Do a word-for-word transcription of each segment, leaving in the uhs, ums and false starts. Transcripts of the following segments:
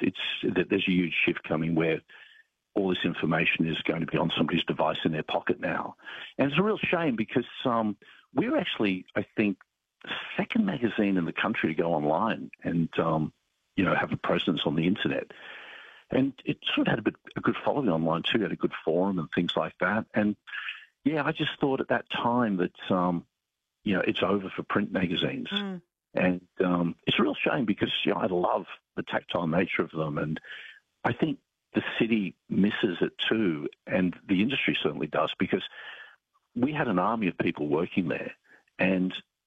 it's there's a huge shift coming where all this information is going to be on somebody's device in their pocket now. And it's a real shame because um, we're actually, I think, second magazine in the country to go online and, um, you know, have a presence on the internet. And it sort of had a, bit, a good following online too, had a good forum and things like that. And, yeah, I just thought at that time that, um, you know, it's over for print magazines. Mm. And um, it's a real shame because, you know, I love the tactile nature of them. And I think the city misses it too, and the industry certainly does, because we had an army of people working there, and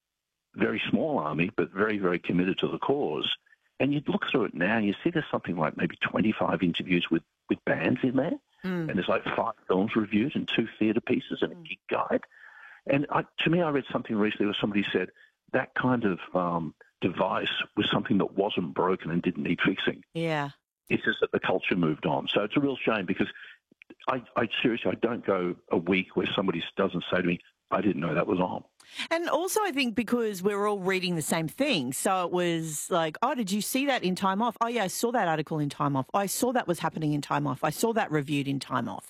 very small army, but very, very committed to the cause. And you'd look through it now, and you see there's something like maybe twenty-five interviews with, with bands in there, mm. and there's like five films reviewed and two theatre pieces and a gig guide. And I, to me, I read something recently where somebody said that kind of um, device was something that wasn't broken and didn't need fixing. Yeah. It's just that the culture moved on. So it's a real shame because I, I seriously, I don't go a week where somebody doesn't say to me, I didn't know that was on. And also I think because we're all reading the same thing. So it was like, oh, did you see that in Time Off? Oh, yeah, I saw that article in Time Off. Oh, I saw that was happening in Time Off. I saw that reviewed in Time Off.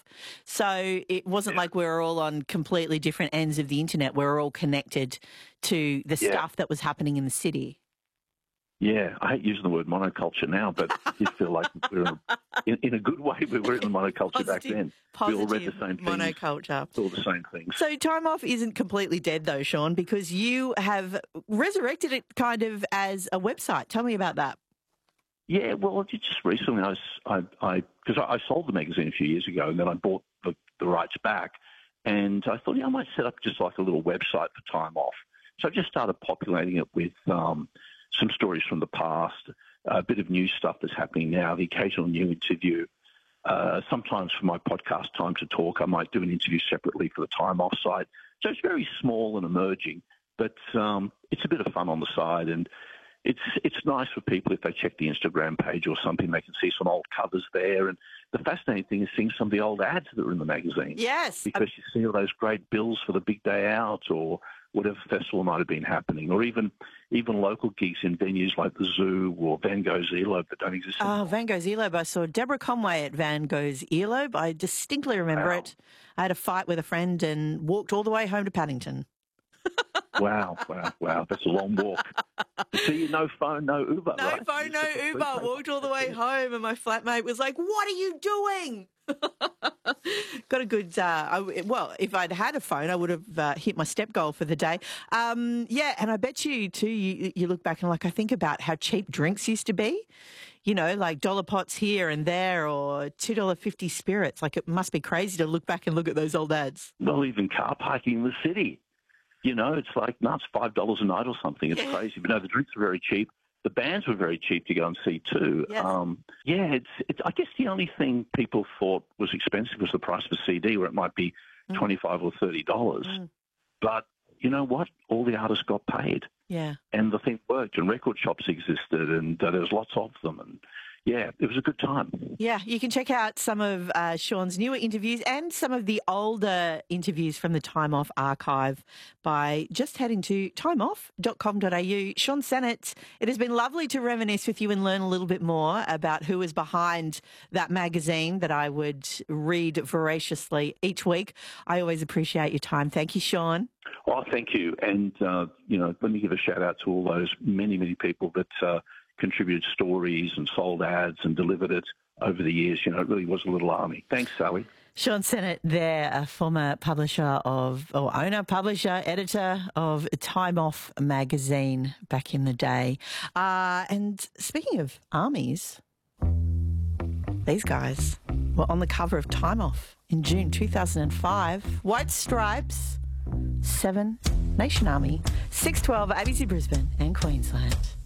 So it wasn't yeah. like we were all on completely different ends of the internet. We were all connected to the yeah. stuff that was happening in the city. Yeah, I hate using the word monoculture now, but you feel like we're in, in a good way. We were in the monoculture positive, back then. We all read the same things. Monoculture. All the same things. So Time Off isn't completely dead though, Sean, because you have resurrected it kind of as a website. Tell me about that. Yeah, well, just recently I was, I, I, because I, I sold the magazine a few years ago, and then I bought the, the rights back, and I thought, yeah, I might set up just like a little website for Time Off. So I just started populating it with um, some stories from the past, a bit of new stuff that's happening now, the occasional new interview. Uh, sometimes for my podcast, Time to Talk, I might do an interview separately for the Time Off site. So it's very small and emerging, but um, it's a bit of fun on the side. And it's it's nice for people if they check the Instagram page or something, they can see some old covers there. And the fascinating thing is seeing some of the old ads that are in the magazine. Yes. Because you see all those great bills for the big day out or whatever festival might have been happening, or even even local gigs in venues like the Zoo or Van Gogh's Earlobe that don't exist anymore. Oh, Van Gogh's Earlobe. I saw Deborah Conway at Van Gogh's Earlobe. I distinctly remember wow. it. I had a fight with a friend and walked all the way home to Paddington. Wow, wow, wow. That's a long walk. See, no phone, no Uber. No right? phone, no Uber. Walked all the way home and my flatmate was like, what are you doing? Got a good, uh, I, well, if I'd had a phone, I would have uh, hit my step goal for the day. Um, yeah, and I bet you, too, you, you look back and, like, I think about how cheap drinks used to be. You know, like dollar pots here and there or two dollars fifty spirits. Like, it must be crazy to look back and look at those old ads. Well, even car parking in the city. You know, it's like, no, it's five dollars a night or something. It's yeah. crazy. But no, the drinks are very cheap. The bands were very cheap to go and see too. Yes. Um, yeah, it's, it's. I guess the only thing people thought was expensive was the price of a C D, where it might be mm. twenty-five or thirty dollars. Mm. But you know what? All the artists got paid. Yeah. And the thing worked, and record shops existed, and uh, there was lots of them, and yeah, it was a good time. Yeah, you can check out some of uh, Sean's newer interviews and some of the older interviews from the Time Off archive by just heading to time off dot com dot a u. Sean Sennett, it has been lovely to reminisce with you and learn a little bit more about who was behind that magazine that I would read voraciously each week. I always appreciate your time. Thank you, Sean. Oh, thank you. And, uh, you know, let me give a shout out to all those many, many people that uh, contributed stories and sold ads and delivered it over the years. You know, it really was a little army. Thanks, Sally. Sean Sennett there, a former publisher of, or owner, publisher, editor of Time Off magazine back in the day. Uh, and speaking of armies, these guys were on the cover of Time Off in June two thousand five. White Stripes, Seven Nation Army, six twelve A B C Brisbane and Queensland.